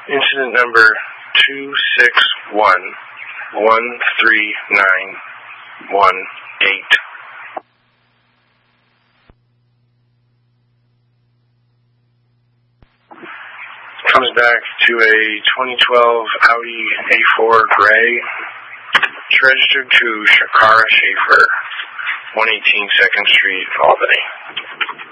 Incident number 261139118. Comes back to a 2012 Audi A4 Gray. It's registered to Shakara Schaefer, 118 2nd Street, Albany.